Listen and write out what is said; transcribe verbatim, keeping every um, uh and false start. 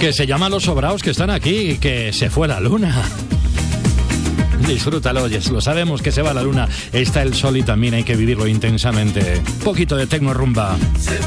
Que se llama Los Sobraos, que están aquí y que se fue la luna. Disfrútalo, oyes, lo sabemos que se va la luna, está el sol y también hay que vivirlo intensamente. Poquito de tecno rumba.